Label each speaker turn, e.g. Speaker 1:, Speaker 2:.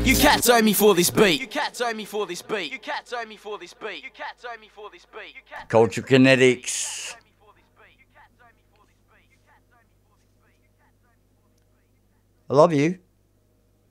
Speaker 1: You cats owe me for this beat. You cats owe me for this beat. You cats owe me for this beat. You cats owe me for this beat.
Speaker 2: Culture Kinetics. I love you.